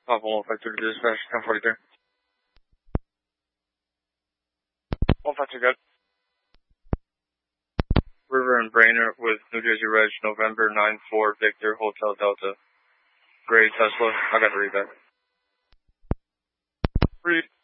Papa 152 to dispatch, 1043. 152 good. River and Brainerd with New Jersey Reg, November 94 Victor Hotel Delta. Gray Tesla. I got to read that. Read.